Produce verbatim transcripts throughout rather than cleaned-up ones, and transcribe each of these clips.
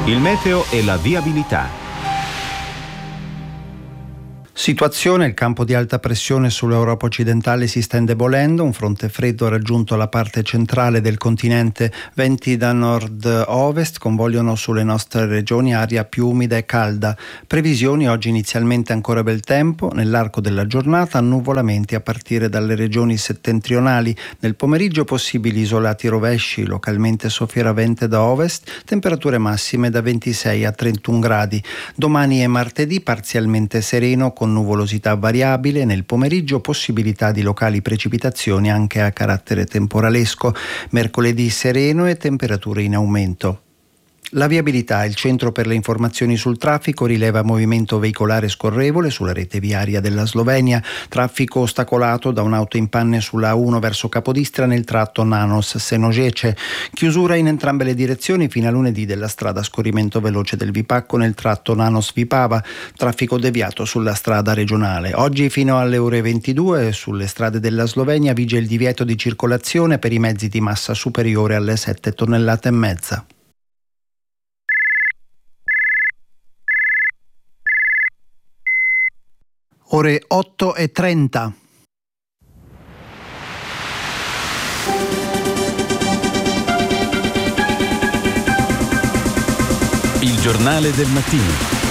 Il meteo e la viabilità. Situazione: il campo di alta pressione sull'Europa occidentale si sta indebolendo, un fronte freddo ha raggiunto la parte centrale del continente, venti da nord-ovest convogliano sulle nostre regioni aria più umida e calda. Previsioni: oggi inizialmente ancora bel tempo, nell'arco della giornata annuvolamenti a partire dalle regioni settentrionali, nel pomeriggio possibili isolati rovesci, localmente soffiera vento da ovest, temperature massime da ventisei a trentuno gradi. Domani e martedì parzialmente sereno con nuvolosità variabile, nel pomeriggio possibilità di locali precipitazioni anche a carattere temporalesco, mercoledì sereno e temperature in aumento. La viabilità: il Centro per le informazioni sul traffico rileva movimento veicolare scorrevole sulla rete viaria della Slovenia, traffico ostacolato da un'auto in panne sulla A uno verso Capodistria nel tratto Nanos-Senogece, chiusura in entrambe le direzioni fino a lunedì della strada a scorrimento veloce del Vipacco nel tratto Nanos-Vipava, traffico deviato sulla strada regionale. Oggi fino alle ore ventidue sulle strade della Slovenia vige il divieto di circolazione per i mezzi di massa superiore alle sette tonnellate e mezza. Ore otto e trenta. Il giornale del mattino.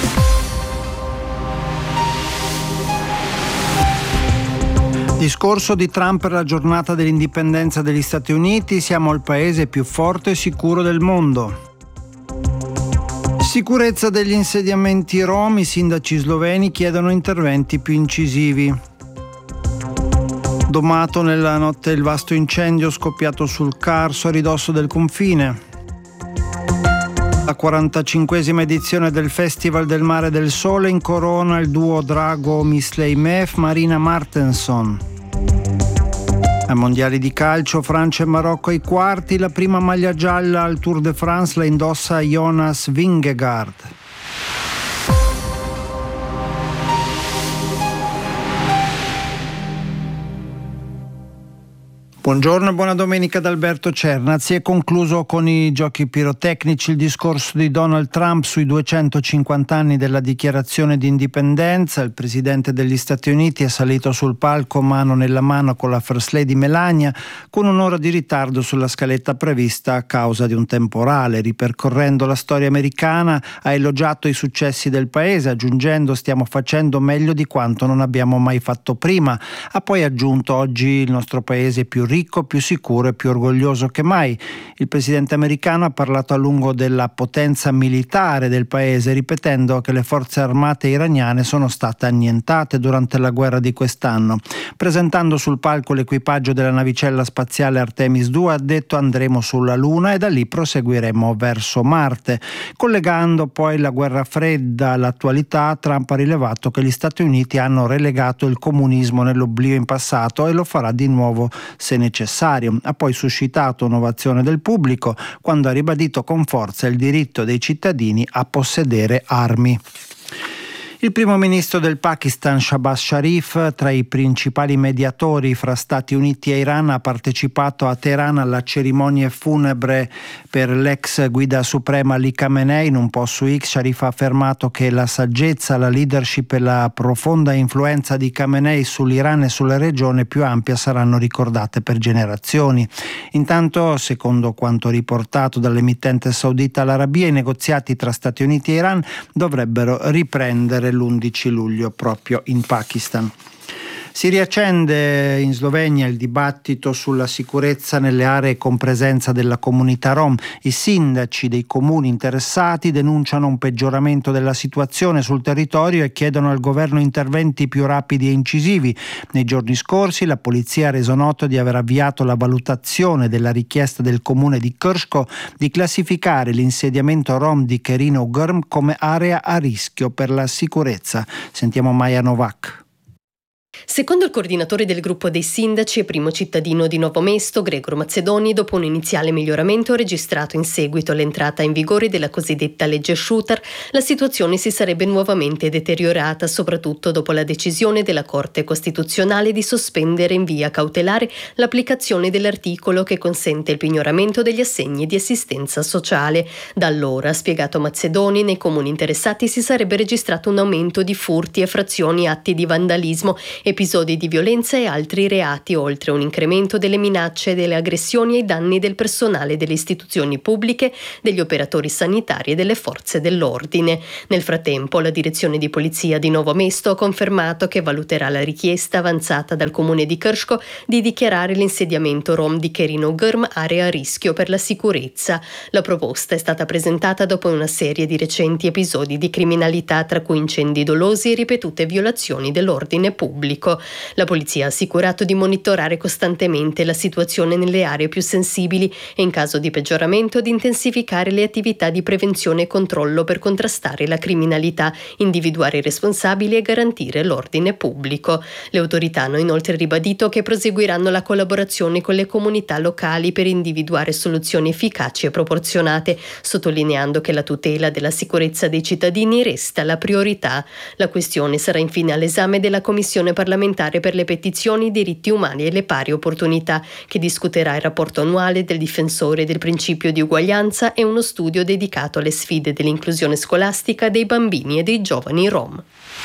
Discorso di Trump per la giornata dell'indipendenza degli Stati Uniti: siamo il paese più forte e sicuro del mondo. Sicurezza degli insediamenti rom, i sindaci sloveni chiedono interventi più incisivi. Domato nella notte il vasto incendio scoppiato sul Carso a ridosso del confine. La quarantacinquesima edizione del Festival del Mare del Sole incorona il duo Drago Misleimev-Marina Martenson. Ai mondiali di calcio, Francia e Marocco ai quarti, la prima maglia gialla al Tour de France la indossa Jonas Vingegaard. Buongiorno e buona domenica da Alberto Cerna. Si è concluso con i giochi pirotecnici il discorso di Donald Trump sui duecentocinquanta anni della dichiarazione di indipendenza. Il presidente degli Stati Uniti è salito sul palco mano nella mano con la First Lady Melania, con un'ora di ritardo sulla scaletta prevista a causa di un temporale. Ripercorrendo la storia americana, ha elogiato i successi del paese, aggiungendo: stiamo facendo meglio di quanto non abbiamo mai fatto prima. Ha poi aggiunto: oggi il nostro paese è più ricco, più sicuro e più orgoglioso che mai. Il presidente americano ha parlato a lungo della potenza militare del paese, ripetendo che le forze armate iraniane sono state annientate durante la guerra di quest'anno. Presentando sul palco l'equipaggio della navicella spaziale Artemis due, ha detto: andremo sulla Luna e da lì proseguiremo verso Marte. Collegando poi la guerra fredda all'attualità, Trump ha rilevato che gli Stati Uniti hanno relegato il comunismo nell'oblio in passato e lo farà di nuovo se necessario. Ha poi suscitato un'ovazione del pubblico quando ha ribadito con forza il diritto dei cittadini a possedere armi. Il primo ministro del Pakistan, Shahbaz Sharif, tra i principali mediatori fra Stati Uniti e Iran, ha partecipato a Teheran alla cerimonia funebre per l'ex guida suprema Ali Khamenei. In un post su X, Sharif ha affermato che la saggezza, la leadership e la profonda influenza di Khamenei sull'Iran e sulla regione più ampia saranno ricordate per generazioni. Intanto, secondo quanto riportato dall'emittente saudita Al-Arabiya, i negoziati tra Stati Uniti e Iran dovrebbero riprendere l'undici luglio proprio in Pakistan. Si riaccende in Slovenia il dibattito sulla sicurezza nelle aree con presenza della comunità rom. I sindaci dei comuni interessati denunciano un peggioramento della situazione sul territorio e chiedono al governo interventi più rapidi e incisivi. Nei giorni scorsi la polizia ha reso noto di aver avviato la valutazione della richiesta del comune di Krško di classificare l'insediamento rom di Cherino Grm come area a rischio per la sicurezza. Sentiamo Maja Novak. Secondo il coordinatore del gruppo dei sindaci e primo cittadino di Novo Mesto, Gregor Mazzedoni, dopo un iniziale miglioramento registrato in seguito all'entrata in vigore della cosiddetta legge Shooter, la situazione si sarebbe nuovamente deteriorata, soprattutto dopo la decisione della Corte Costituzionale di sospendere in via cautelare l'applicazione dell'articolo che consente il pignoramento degli assegni di assistenza sociale. Da allora, ha spiegato Mazzedoni, nei comuni interessati si sarebbe registrato un aumento di furti, effrazioni, atti di vandalismo, episodi di violenza e altri reati, oltre un incremento delle minacce e delle aggressioni ai danni del personale delle istituzioni pubbliche, degli operatori sanitari e delle forze dell'ordine. Nel frattempo, la direzione di polizia di Novo Mesto ha confermato che valuterà la richiesta avanzata dal comune di Krško di dichiarare l'insediamento rom di Cherino Grm area a rischio per la sicurezza. La proposta è stata presentata dopo una serie di recenti episodi di criminalità, tra cui incendi dolosi e ripetute violazioni dell'ordine pubblico. La polizia ha assicurato di monitorare costantemente la situazione nelle aree più sensibili e in caso di peggioramento di intensificare le attività di prevenzione e controllo per contrastare la criminalità, individuare i responsabili e garantire l'ordine pubblico. Le autorità hanno inoltre ribadito che proseguiranno la collaborazione con le comunità locali per individuare soluzioni efficaci e proporzionate, sottolineando che la tutela della sicurezza dei cittadini resta la priorità. La questione sarà infine all'esame della Commissione parlamentare per le petizioni, i diritti umani e le pari opportunità, che discuterà il rapporto annuale del difensore del principio di uguaglianza e uno studio dedicato alle sfide dell'inclusione scolastica dei bambini e dei giovani rom.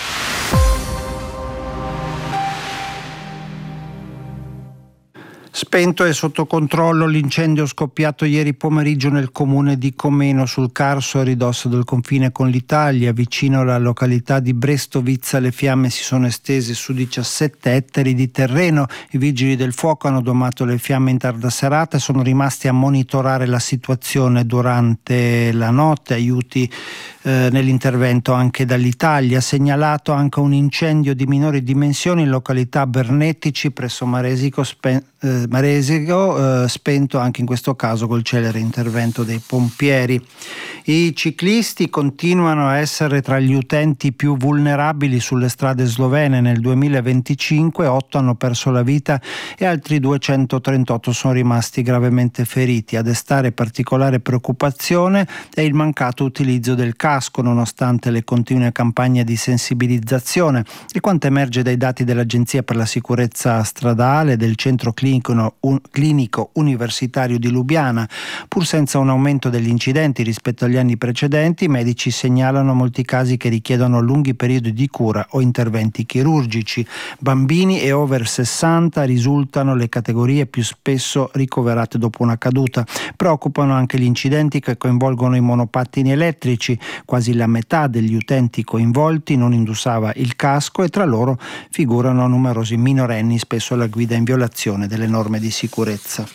Spento e sotto controllo l'incendio scoppiato ieri pomeriggio nel comune di Comeno sul Carso, a ridosso del confine con l'Italia. Vicino alla località di Brestovizza le fiamme si sono estese su diciassette ettari di terreno. I vigili del fuoco hanno domato le fiamme in tarda serata e sono rimasti a monitorare la situazione durante la notte. Aiuti eh, nell'intervento anche dall'Italia. Segnalato anche un incendio di minori dimensioni in località Bernettici presso Maresico, Spen- eh, Maresico eh, spento anche in questo caso col celere intervento dei pompieri. I ciclisti continuano a essere tra gli utenti più vulnerabili sulle strade slovene. Nel duemilaventicinque otto hanno perso la vita e altri duecentotrentotto sono rimasti gravemente feriti. A destare particolare preoccupazione è il mancato utilizzo del casco, nonostante le continue campagne di sensibilizzazione, e quanto emerge dai dati dell'Agenzia per la sicurezza stradale del centro clinico, un, clinico universitario di Lubiana. Pur senza un aumento degli incidenti rispetto agli anni precedenti, i medici segnalano molti casi che richiedono lunghi periodi di cura o interventi chirurgici. Bambini e over sessanta risultano le categorie più spesso ricoverate dopo una caduta. Preoccupano anche gli incidenti che coinvolgono i monopattini elettrici. Quasi la metà degli utenti coinvolti non indossava il casco e tra loro figurano numerosi minorenni, spesso alla guida in violazione delle norme di sicurezza.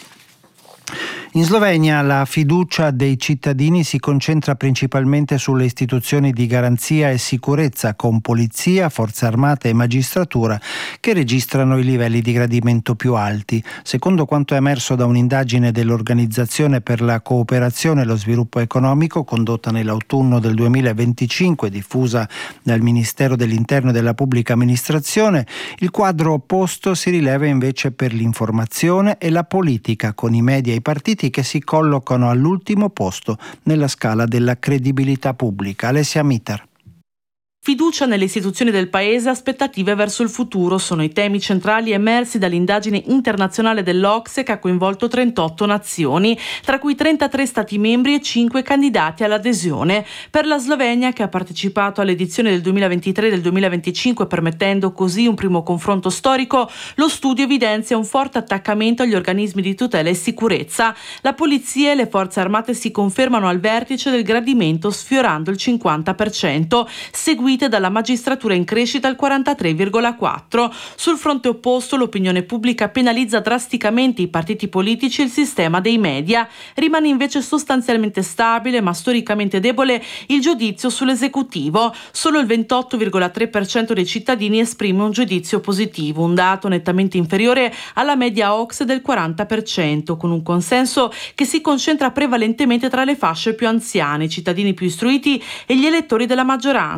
In Slovenia la fiducia dei cittadini si concentra principalmente sulle istituzioni di garanzia e sicurezza, con polizia, forze armate e magistratura che registrano i livelli di gradimento più alti. Secondo quanto è emerso da un'indagine dell'Organizzazione per la cooperazione e lo sviluppo economico condotta nell'autunno del duemilaventicinque, diffusa dal Ministero dell'Interno e della Pubblica Amministrazione, il quadro opposto si rileva invece per l'informazione e la politica, con i media e i partiti che si collocano all'ultimo posto nella scala della credibilità pubblica. Alessia Mitter. Fiducia nelle istituzioni del Paese, aspettative verso il futuro sono i temi centrali emersi dall'indagine internazionale dell'Ocse che ha coinvolto trentotto nazioni, tra cui trentatré stati membri e cinque candidati all'adesione. Per la Slovenia, che ha partecipato all'edizione del duemilaventitré e del duemilaventicinque, permettendo così un primo confronto storico, lo studio evidenzia un forte attaccamento agli organismi di tutela e sicurezza. La polizia e le forze armate si confermano al vertice del gradimento, sfiorando il cinquanta per cento, seguito dalla magistratura in crescita al quarantatré virgola quattro. Sul fronte opposto, l'opinione pubblica penalizza drasticamente i partiti politici e il sistema dei media. Rimane invece sostanzialmente stabile, ma storicamente debole, il giudizio sull'esecutivo. Solo il ventotto virgola tre per cento dei cittadini esprime un giudizio positivo, un dato nettamente inferiore alla media O C S E del quaranta per cento, con un consenso che si concentra prevalentemente tra le fasce più anziane, i cittadini più istruiti e gli elettori della maggioranza,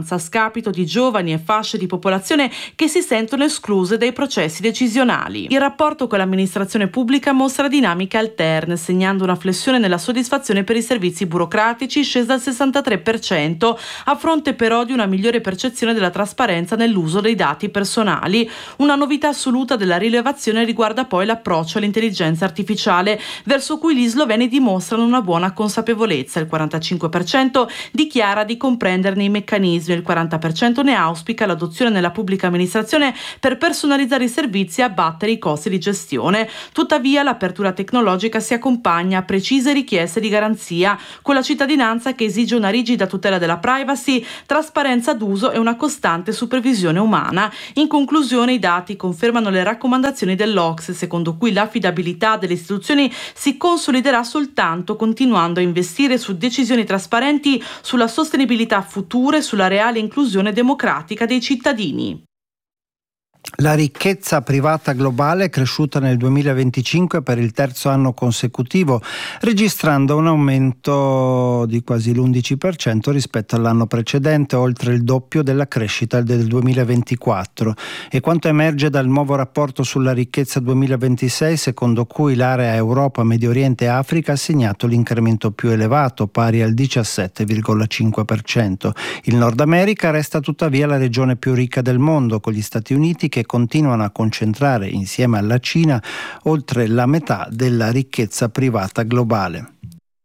discapito di giovani e fasce di popolazione che si sentono escluse dai processi decisionali. Il rapporto con l'amministrazione pubblica mostra dinamiche alterne, segnando una flessione nella soddisfazione per i servizi burocratici scesa al sessantatré per cento, a fronte però di una migliore percezione della trasparenza nell'uso dei dati personali. Una novità assoluta della rilevazione riguarda poi l'approccio all'intelligenza artificiale, verso cui gli sloveni dimostrano una buona consapevolezza. Il quarantacinque per cento dichiara di comprenderne i meccanismi, il quaranta per cento ne auspica l'adozione nella pubblica amministrazione per personalizzare i servizi e abbattere i costi di gestione. Tuttavia, l'apertura tecnologica si accompagna a precise richieste di garanzia, con la cittadinanza che esige una rigida tutela della privacy, trasparenza d'uso e una costante supervisione umana. In conclusione, i dati confermano le raccomandazioni dell'O C S E, secondo cui l'affidabilità delle istituzioni si consoliderà soltanto continuando a investire su decisioni trasparenti, sulla sostenibilità futura e sulla reale inclusione democratica dei cittadini. La ricchezza privata globale è cresciuta nel duemilaventicinque per il terzo anno consecutivo, registrando un aumento di quasi l'undici per cento rispetto all'anno precedente, oltre il doppio della crescita del duemilaventiquattro. E quanto emerge dal nuovo rapporto sulla ricchezza duemilaventisei, secondo cui l'area Europa, Medio Oriente e Africa ha segnato l'incremento più elevato, pari al diciassette virgola cinque per cento. Il Nord America resta tuttavia la regione più ricca del mondo, con gli Stati Uniti che continuano a concentrare, insieme alla Cina, oltre la metà della ricchezza privata globale.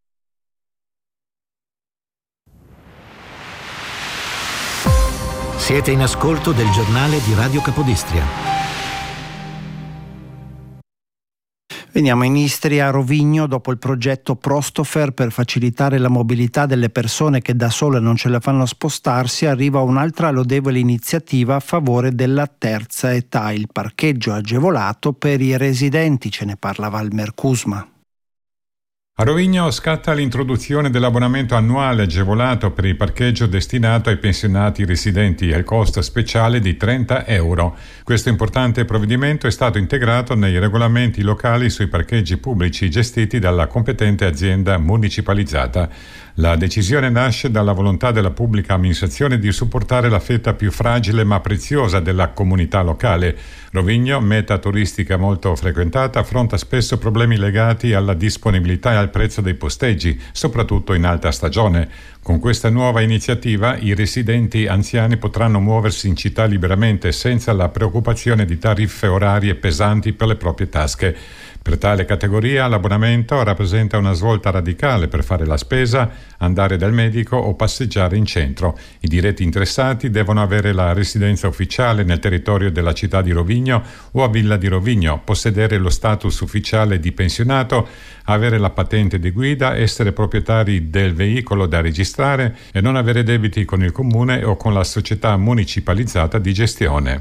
Siete in ascolto del giornale di Radio Capodistria. Veniamo in Istria, a Rovigno, dopo il progetto Prostofer per facilitare la mobilità delle persone che da sole non ce la fanno spostarsi, arriva un'altra lodevole iniziativa a favore della terza età, il parcheggio agevolato per i residenti. Ce ne parla Val Mercusma. A Rovigno scatta l'introduzione dell'abbonamento annuale agevolato per il parcheggio destinato ai pensionati residenti al costo speciale di trenta euro. Questo importante provvedimento è stato integrato nei regolamenti locali sui parcheggi pubblici gestiti dalla competente azienda municipalizzata. La decisione nasce dalla volontà della pubblica amministrazione di supportare la fetta più fragile ma preziosa della comunità locale. Rovigno, meta turistica molto frequentata, affronta spesso problemi legati alla disponibilità e al prezzo dei posteggi, soprattutto in alta stagione. Con questa nuova iniziativa i residenti anziani potranno muoversi in città liberamente senza la preoccupazione di tariffe orarie pesanti per le proprie tasche. Per tale categoria l'abbonamento rappresenta una svolta radicale per fare la spesa, andare dal medico o passeggiare in centro. I diretti interessati devono avere la residenza ufficiale nel territorio della città di Rovigno o a Villa di Rovigno, possedere lo status ufficiale di pensionato, avere la patente di guida, essere proprietari del veicolo da registrare e non avere debiti con il comune o con la società municipalizzata di gestione.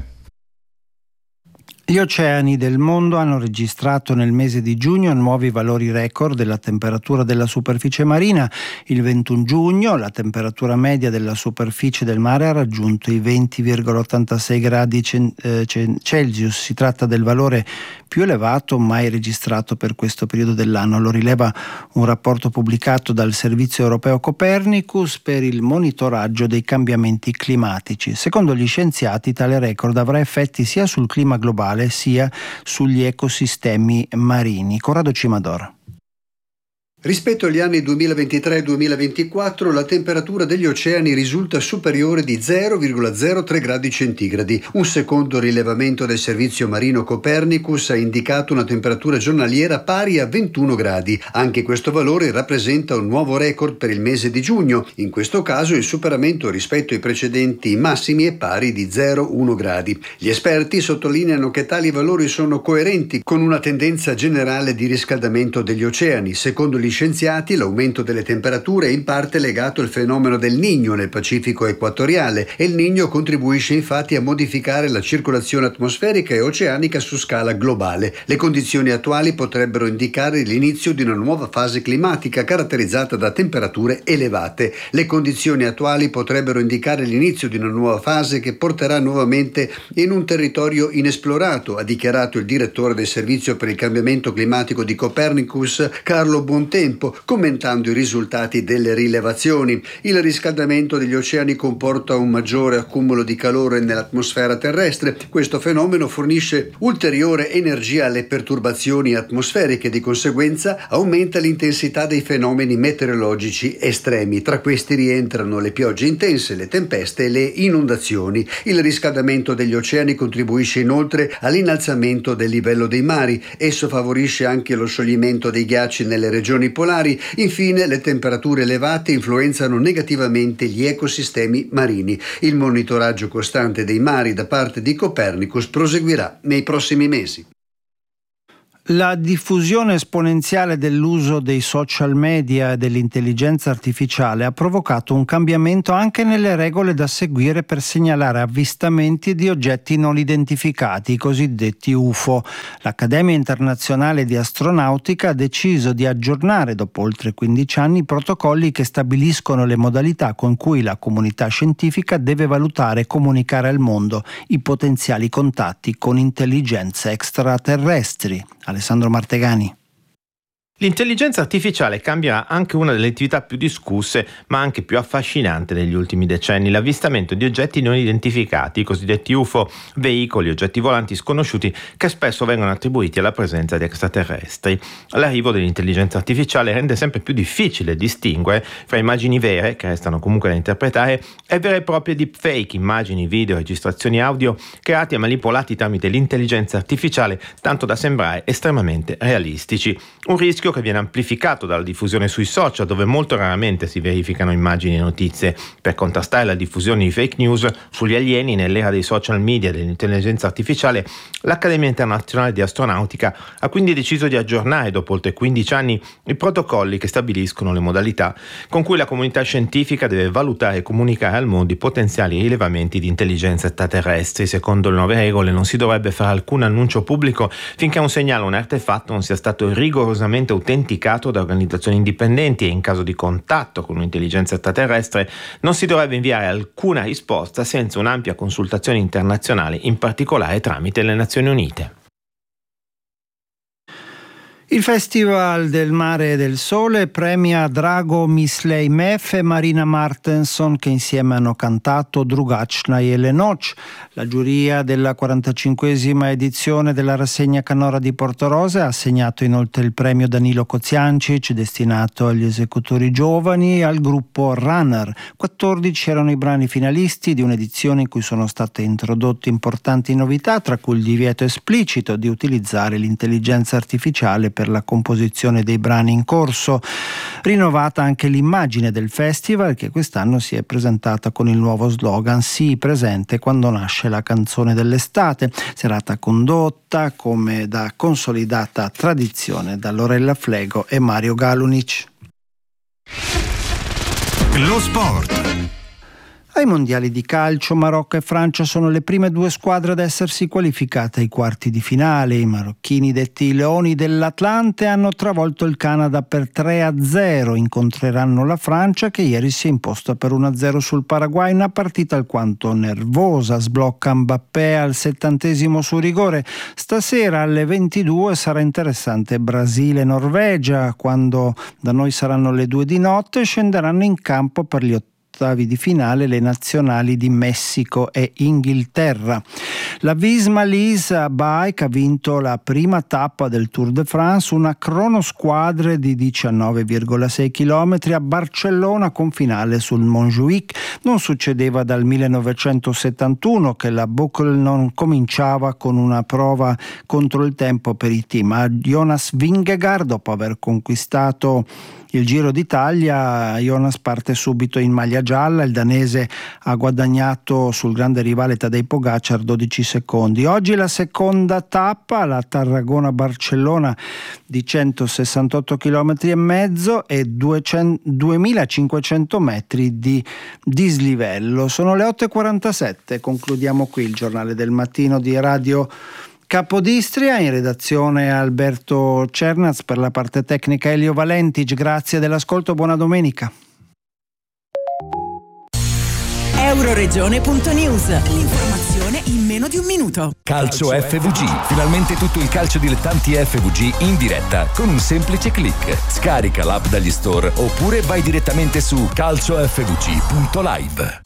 Gli oceani del mondo hanno registrato nel mese di giugno nuovi valori record della temperatura della superficie marina. Il ventuno giugno la temperatura media della superficie del mare ha raggiunto i venti virgola ottantasei gradi Celsius. Si tratta del valore più elevato mai registrato per questo periodo dell'anno. Lo rileva un rapporto pubblicato dal Servizio Europeo Copernicus per il monitoraggio dei cambiamenti climatici. Secondo gli scienziati tale record avrà effetti sia sul clima globale sia sugli ecosistemi marini. Corrado Cimador. Rispetto agli anni duemilaventitré e duemilaventiquattro la temperatura degli oceani risulta superiore di zero virgola zero tre gradi centigradi. Un secondo rilevamento del servizio marino Copernicus ha indicato una temperatura giornaliera pari a ventuno gradi. Anche questo valore rappresenta un nuovo record per il mese di giugno. In questo caso il superamento rispetto ai precedenti massimi è pari di zero virgola uno gradi. Gli esperti sottolineano che tali valori sono coerenti con una tendenza generale di riscaldamento degli oceani. Secondo gli scienziati, l'aumento delle temperature è in parte legato al fenomeno del Niño nel Pacifico equatoriale e il Niño contribuisce infatti a modificare la circolazione atmosferica e oceanica su scala globale. Le condizioni attuali potrebbero indicare l'inizio di una nuova fase climatica caratterizzata da temperature elevate. Le condizioni attuali potrebbero indicare l'inizio di una nuova fase che porterà nuovamente in un territorio inesplorato, ha dichiarato il direttore del Servizio per il cambiamento climatico di Copernicus, Carlo Bonte, tempo, commentando i risultati delle rilevazioni. Il riscaldamento degli oceani comporta un maggiore accumulo di calore nell'atmosfera terrestre. Questo fenomeno fornisce ulteriore energia alle perturbazioni atmosferiche, di conseguenza aumenta l'intensità dei fenomeni meteorologici estremi. Tra questi rientrano le piogge intense, le tempeste e le inondazioni. Il riscaldamento degli oceani contribuisce inoltre all'innalzamento del livello dei mari. Esso favorisce anche lo scioglimento dei ghiacci nelle regioni polari. Infine, le temperature elevate influenzano negativamente gli ecosistemi marini. Il monitoraggio costante dei mari da parte di Copernicus proseguirà nei prossimi mesi. La diffusione esponenziale dell'uso dei social media e dell'intelligenza artificiale ha provocato un cambiamento anche nelle regole da seguire per segnalare avvistamenti di oggetti non identificati, i cosiddetti U F O. L'Accademia Internazionale di Astronautica ha deciso di aggiornare, dopo oltre quindici anni, i protocolli che stabiliscono le modalità con cui la comunità scientifica deve valutare e comunicare al mondo i potenziali contatti con intelligenze extraterrestri. Alessandro Martegani. L'intelligenza artificiale cambierà anche una delle attività più discusse ma anche più affascinante negli ultimi decenni, l'avvistamento di oggetti non identificati, i cosiddetti U F O, veicoli, oggetti volanti sconosciuti che spesso vengono attribuiti alla presenza di extraterrestri. L'arrivo dell'intelligenza artificiale rende sempre più difficile distinguere fra immagini vere, che restano comunque da interpretare, e vere e proprie deepfake, immagini, video, registrazioni audio creati e manipolati tramite l'intelligenza artificiale, tanto da sembrare estremamente realistici. Un rischio che viene amplificato dalla diffusione sui social, dove molto raramente si verificano immagini e notizie. Per contrastare la diffusione di fake news sugli alieni nell'era dei social media e dell'intelligenza artificiale, l'Accademia Internazionale di Astronautica ha quindi deciso di aggiornare, dopo oltre quindici anni, i protocolli che stabiliscono le modalità con cui la comunità scientifica deve valutare e comunicare al mondo i potenziali rilevamenti di intelligenza extraterrestri. Secondo le nuove regole non si dovrebbe fare alcun annuncio pubblico finché un segnale o un artefatto non sia stato rigorosamente autenticato da organizzazioni indipendenti, e in caso di contatto con un'intelligenza extraterrestre non si dovrebbe inviare alcuna risposta senza un'ampia consultazione internazionale, in particolare tramite le Nazioni Unite. Il Festival del Mare e del Sole premia Drago Misleimef e Marina Martenson, che insieme hanno cantato Drugačna je noć. La giuria della quarantacinquesima edizione della rassegna Canora di Portorosa ha assegnato inoltre il premio Danilo Koziancic, destinato agli esecutori giovani, al gruppo Runner. quattordici erano i brani finalisti di un'edizione in cui sono state introdotte importanti novità, tra cui il divieto esplicito di utilizzare l'intelligenza artificiale per la composizione dei brani in corso. Rinnovata anche l'immagine del festival, che quest'anno si è presentata con il nuovo slogan "Sii presente quando nasce la canzone dell'estate", serata condotta come da consolidata tradizione da Lorella Flego e Mario Galunic. Lo sport. Ai mondiali di calcio, Marocco e Francia sono le prime due squadre ad essersi qualificate ai quarti di finale. I marocchini, detti i Leoni dell'Atlante, hanno travolto il Canada per tre a zero. Incontreranno la Francia, che ieri si è imposta per uno a zero sul Paraguay, una partita alquanto nervosa. Sblocca Mbappé al settantesimo su rigore. Stasera alle ventidue sarà interessante Brasile-Norvegia. Quando da noi saranno le due di notte, scenderanno in campo per gli ottavi di finale le nazionali di Messico e Inghilterra. La Visma Lease Bike ha vinto la prima tappa del Tour de France, una cronosquadre di diciannove virgola sei chilometri a Barcellona con finale sul Montjuic. Non succedeva dal millenovecentosettantuno che la Boucle non cominciava con una prova contro il tempo per i team. A Jonas Vingegaard, dopo aver conquistato il Giro d'Italia, Jonas parte subito in maglia gialla. Il danese ha guadagnato sul grande rivale Tadej Pogačar dodici secondi. Oggi la seconda tappa, la Tarragona-Barcellona, di centosessantotto chilometri e mezzo e duemilacinquecento metri di dislivello. Sono le otto e quarantasette, concludiamo qui il giornale del mattino di Radio Capodistria. In redazione Alberto Cernaz, per la parte tecnica Elio Valentic. Grazie dell'ascolto, buona domenica. Euroregione punto news. L'informazione decisione in meno di un minuto. Calcio F V G. Finalmente tutto il calcio dilettanti F V G in diretta con un semplice click. Scarica l'app dagli store oppure vai direttamente su calciofvg punto live.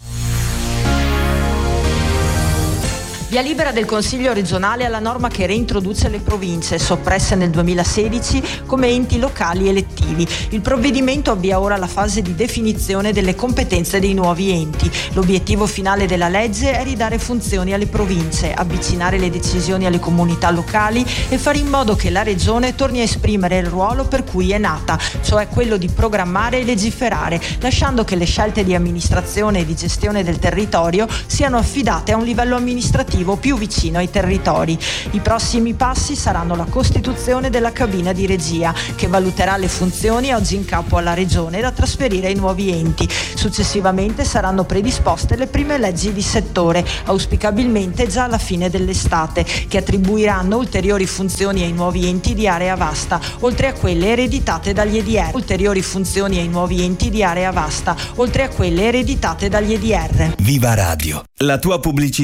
Via libera del Consiglio regionale alla norma che reintroduce le province, soppresse nel duemilasedici come enti locali elettivi. Il provvedimento avvia ora la fase di definizione delle competenze dei nuovi enti. L'obiettivo finale della legge è ridare funzioni alle province, avvicinare le decisioni alle comunità locali e fare in modo che la regione torni a esprimere il ruolo per cui è nata, cioè quello di programmare e legiferare, lasciando che le scelte di amministrazione e di gestione del territorio siano affidate a un livello amministrativo più vicino ai territori. I prossimi passi saranno la costituzione della cabina di regia, che valuterà le funzioni oggi in capo alla regione da trasferire ai nuovi enti. Successivamente saranno predisposte le prime leggi di settore, auspicabilmente già alla fine dell'estate, che attribuiranno ulteriori funzioni ai nuovi enti di area vasta, oltre a quelle ereditate dagli E D R. Ulteriori funzioni ai nuovi enti di area vasta, oltre a quelle ereditate dagli E D R. Viva Radio, la tua pubblicità